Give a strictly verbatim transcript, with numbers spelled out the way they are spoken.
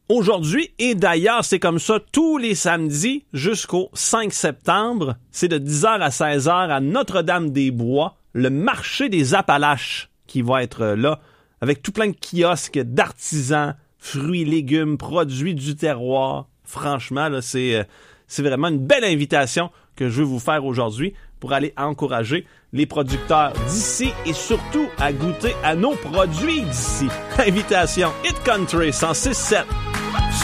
aujourd'hui. Et d'ailleurs, c'est comme ça tous les samedis jusqu'au cinq septembre. C'est de dix heures à seize heures à Notre-Dame-des-Bois, le marché des Appalaches qui va être là, avec tout plein de kiosques d'artisans, fruits, légumes, produits du terroir. Franchement, là, c'est, c'est vraiment une belle invitation que je veux vous faire aujourd'hui pour aller encourager les producteurs d'ici et surtout à goûter à nos produits d'ici. Invitation Hit Country cent six sept.